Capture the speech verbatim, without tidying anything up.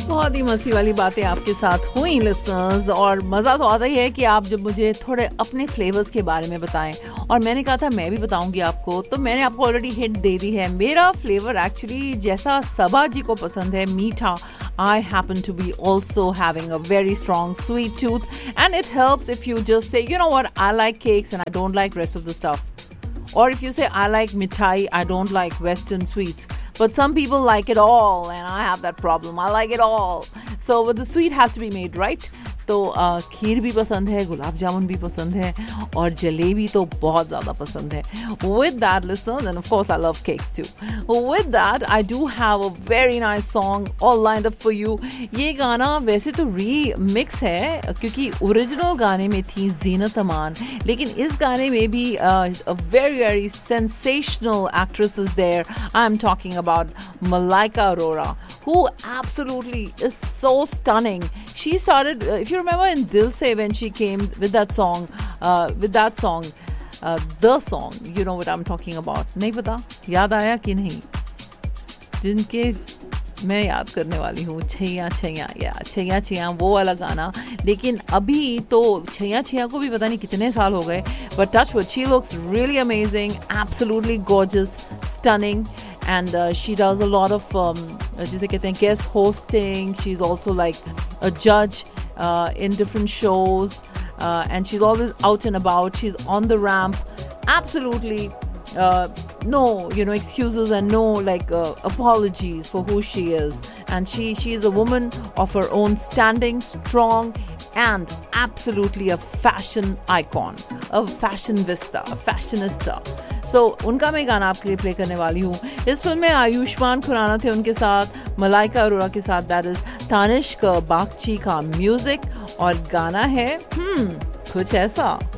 बहुत ही मस्ती वाली बातें आपके साथ हुई लिसनर्स, और मज़ा तो आता ही है कि आप जब मुझे थोड़े अपने फ्लेवर्स के बारे में बताएं, और मैंने कहा था मैं भी बताऊंगी आपको, तो मैंने आपको ऑलरेडी हिंट दे दी है। मेरा फ्लेवर एक्चुअली जैसा सबा जी को पसंद है मीठा, I happen to be also having a very strong sweet tooth, and it helps if you just say, you know what, I like cakes and I don't like rest of the stuff. Or if you say, I like mithai, I don't like Western sweets. But some people like it all, and I have that problem. I like it all. So but the sweet has to be made, right? तो खीर भी पसंद है, गुलाब जामुन भी पसंद है, और जलेबी तो बहुत ज़्यादा पसंद है. With that, listeners, and of course I love cakes too. With that, I do have a very nice song all lined up for you. ये गाना वैसे तो रीमिक्स है, क्योंकि ओरिजिनल गाने में थी जीनत अमान, लेकिन इस गाने में भी uh, a very very sensational actress is there. I'm talking about Malaika Arora, who absolutely is so stunning. She started, uh, if you remember in Dil Se, when she came with that song, uh, with that song, uh, the song, you know what I'm talking about. नहीं पता, याद आया कि नहीं? जिनके मैं याद करने वाली हूँ, छैया छैया, या छैया छैया, वो वाला गाना. लेकिन अभी तो छैया छैया को भी पता नहीं कितने साल हो गए. But touch wood, she looks really amazing, absolutely gorgeous, stunning. And uh, she does a lot of um, जिसे कहते हैं guest hosting. She's also like a judge uh, in different shows, uh, and she's always out and about. She's on the ramp. Absolutely uh, no, you know, excuses and no like uh, apologies for who she is. And she she is a woman of her own standing, strong, and absolutely a fashion icon, a fashionista, a fashionista. So, उनका मैं गाना आपके लिए play करने वाली हूँ. इस film में आयुष्मान खुराना थे उनके साथ, मलाइका अरोरा के साथ, दैट इज तानिष्क बागची का म्यूजिक, और गाना है हम्म कुछ ऐसा.